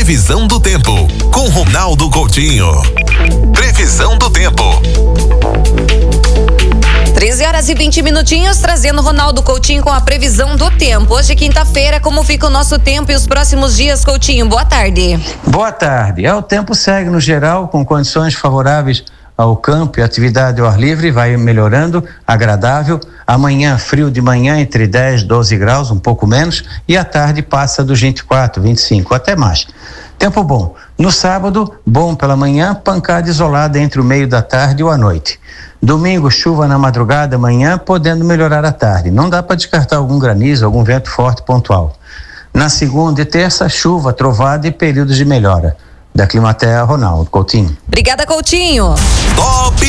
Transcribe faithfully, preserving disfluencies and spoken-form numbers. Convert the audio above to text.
Previsão do tempo com Ronaldo Coutinho. Previsão do tempo. treze horas e vinte minutinhos, trazendo Ronaldo Coutinho com a previsão do tempo. Hoje, quinta-feira, como fica o nosso tempo e os próximos dias, Coutinho? Boa tarde. Boa tarde. É, o tempo segue no geral com condições favoráveis ao campo e atividade ao ar livre, vai melhorando, agradável. Amanhã, frio de manhã, entre dez e doze graus, um pouco menos, e à tarde passa dos vinte e quatro, vinte e cinco, até mais. Tempo bom. No sábado, bom pela manhã, pancada isolada entre o meio da tarde e a noite. Domingo, chuva na madrugada, amanhã, podendo melhorar à tarde. Não dá para descartar algum granizo, algum vento forte pontual. Na segunda e terça, chuva, trovada e períodos de melhora. Da Climaterra, Ronaldo Coutinho. Obrigada, Coutinho. Top